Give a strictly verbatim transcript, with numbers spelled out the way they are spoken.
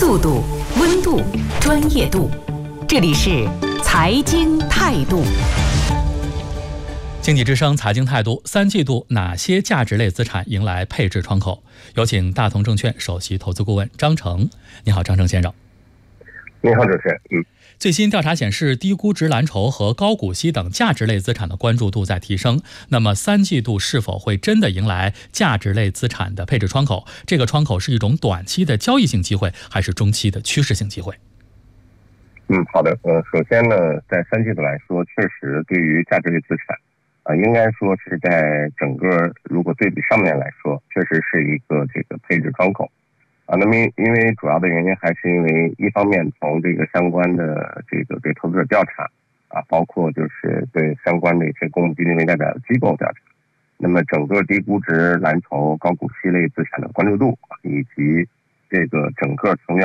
速度、温度、专业度，这里是财经态度。经济之声财经态度，三季度哪些价值类资产迎来配置窗口？有请大同证券首席投资顾问张成。你好，张成先生。 你好，主持人。嗯， 最新调查显示，低估值蓝筹和高股息等价值类资产的关注度在提升。那么，三季度是否会真的迎来价值类资产的配置窗口？这个窗口是一种短期的交易性机会，还是中期的趋势性机会？ 嗯，好的。呃，首先呢，在三季度来说，确实对于价值类资产，啊、呃，应该说是在整个如果对比上面来说，确实是一个这个配置窗口。啊，那么因为主要的原因还是因为一方面从这个相关的这个对投资者调查啊，包括就是对相关的一些公募基金为代表的机构调查，那么整个低估值蓝筹、高股息类资产的关注度以及这个整个从